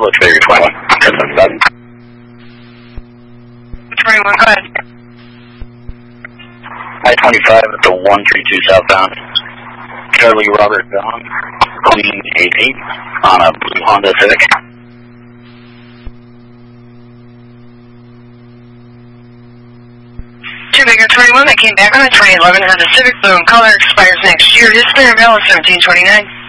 Bravo, Trigger 21. 21, go ahead. I-25 at the 132 southbound. Charlie Robert Dong, Queen 88 on a blue Honda Civic. Trigger 21 that came back on a 2011 Honda Civic, blue in color, expires next year. Is there a valid 1729?